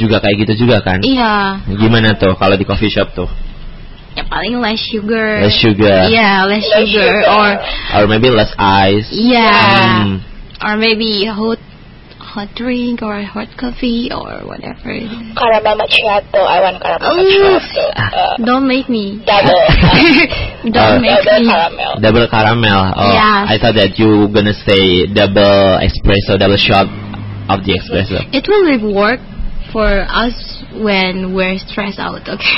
juga kayak gitu juga kan? Iya. Gimana tuh kalau di coffee shop tuh? Ya paling less sugar. Less sugar. Yeah, less sugar or maybe less ice. Yeah. Or maybe hot drink or hot coffee or whatever. Caramel macchiato. I want caramel macchiato. Don't make me. Double. Don't make me. Caramel. Double caramel. Oh, yes. I thought that you gonna say double espresso, double shot of the espresso. It will work for us when we're stressed out, okay?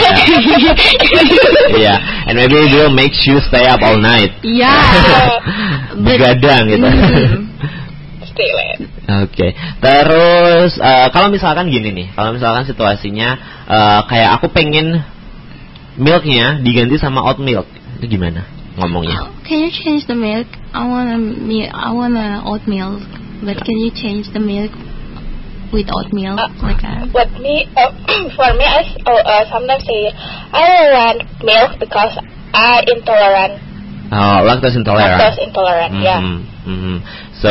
Yeah, and maybe it will make you stay up all night. Yeah. Begadang gitu. Stay late. Oke. Terus kalau misalkan gini nih, kalau misalkan situasinya kayak aku pengen milknya diganti sama oat milk, itu gimana ngomongnya? Can you change the milk? I want oat milk, but can you change the milk with oat milk like that? With me, for me, I sometimes say I want milk because I intolerant. Oh, lactose intolerant. Lactose intolerant, yeah. So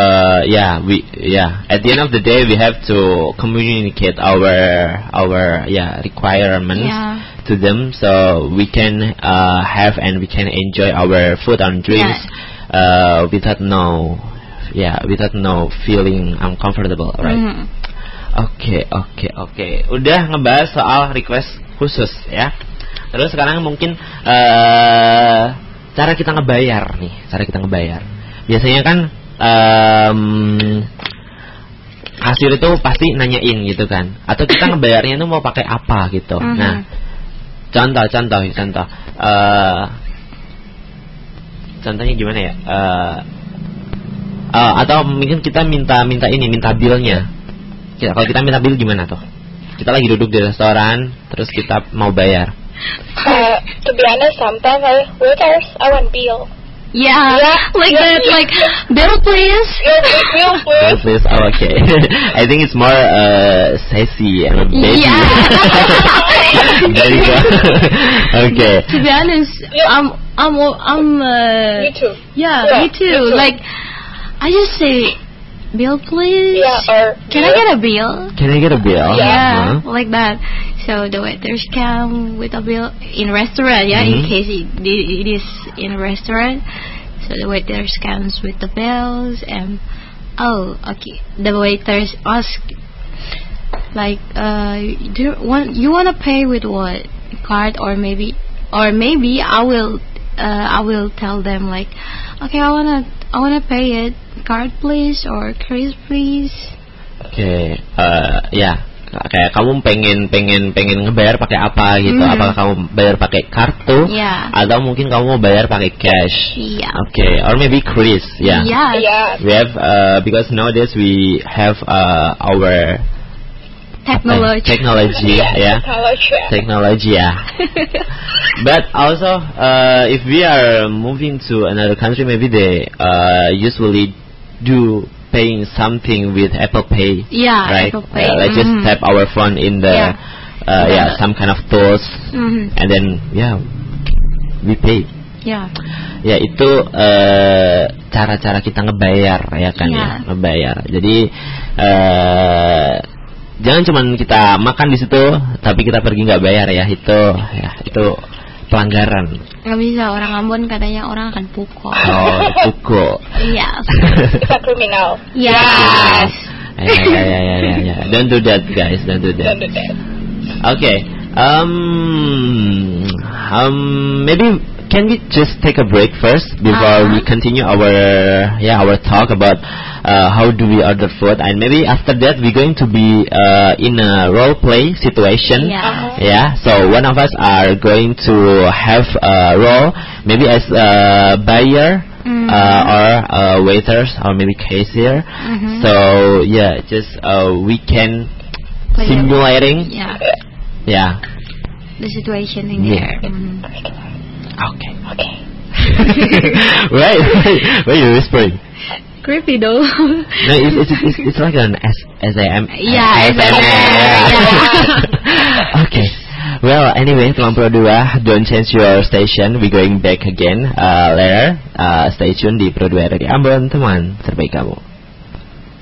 at the end of the day we have to communicate our requirements to them, so we can have and we can enjoy our food and drinks without no feeling uncomfortable, right? Oke. Udah ngebahas soal request khusus ya. Terus sekarang mungkin cara kita ngebayar. Biasanya kan kasir itu pasti nanyain gitu kan, atau kita ngebayarnya itu mau pakai apa gitu. Nah, contoh contohnya gimana ya? Atau mungkin kita minta bilnya. Kalau kita minta bil gimana tuh? Kita lagi duduk di restoran, terus kita mau bayar. To be honest, sometimes waiters, I want bill. Yeah, like that, like bill please. Bill please. Oh, okay. I think it's more sassy and baby. Yeah. There you go. Okay. To be honest, I'm Me too. Yeah, me too. Like I just say, bill please. Yeah, or can I get a bill? Can I get a bill? Yeah, like that. So the waiters come with a bill in restaurant, in case it is in a restaurant. So the waiters comes with the bills and okay. The waiters ask like, you want to pay with what? Card or maybe I will tell them like, okay, I wanna pay it card please or credit please. Okay, kayak kamu pengen ngebayar pakai apa gitu? Apakah kamu bayar pakai kartu? Atau mungkin kamu mau bayar pakai cash? Okay, or maybe Chris, we have because nowadays we have our technology. But also if we are moving to another country, maybe they usually do paying something with Apple Pay, right? Apple Pay. Let's just tap our phone in the some kind of tools, and then we pay. Ya itu cara-cara kita ngebayar ya kan, ngebayar. Jadi jangan cuma kita makan di situ tapi kita pergi nggak bayar ya, itu pelanggaran. Nggak bisa, orang Ambon katanya orang akan pukul. Oh, pukul. Yes. It's a criminal. Yes. Yeah. Don't do that, guys. Don't do that. Okay. Maybe can we just take a break first before we continue our talk about how do we order food, and maybe after that we're going to be in a role play situation. So one of us are going to have a role, maybe as a buyer or waiters or maybe cashier. So just we can simulating the situation in there. Okay. Why are you whispering? Creepy though. No, it's like an SAM. Okay. Well, anyway, Tulang Pro 2, don't change your station. We're going back again later. Stay tuned di Pro 2 Radio Ambon, teman terbaik kamu.